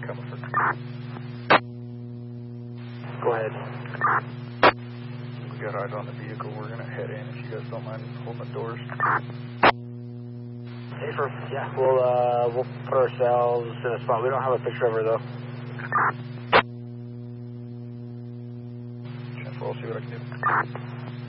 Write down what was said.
coming for. Go ahead. We got eyes on the vehicle. We're going to head in if you guys don't mind holding the doors. Safer, yeah. We'll put ourselves in a spot. We don't have a picture of her though. 10-4, I'll see what I can do.